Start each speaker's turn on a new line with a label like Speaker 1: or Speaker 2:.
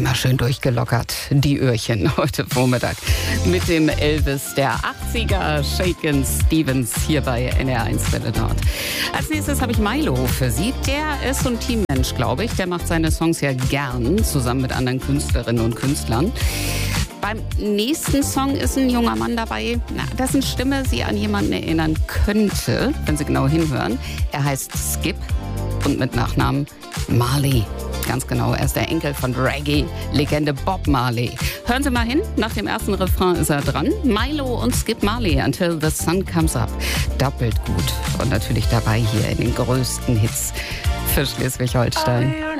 Speaker 1: Einmal schön durchgelockert, die Öhrchen heute Vormittag mit dem Elvis der 80er, Shakin' Stevens hier bei NR1 Welle Nord. Als nächstes habe ich Milo für Sie. Der ist so ein Teammensch, glaube ich. Der macht seine Songs ja gern zusammen mit anderen Künstlerinnen und Künstlern. Beim nächsten Song ist ein junger Mann dabei, dessen Stimme Sie an jemanden erinnern könnte, wenn Sie genau hinhören. Er heißt Skip und mit Nachnamen Marley. Ganz genau, er ist der Enkel von Reggae-Legende Bob Marley. Hören Sie mal hin, nach dem ersten Refrain ist er dran. Milo und Skip Marley, Until the Sun Comes Up. Doppelt gut und natürlich dabei hier in den größten Hits für Schleswig-Holstein.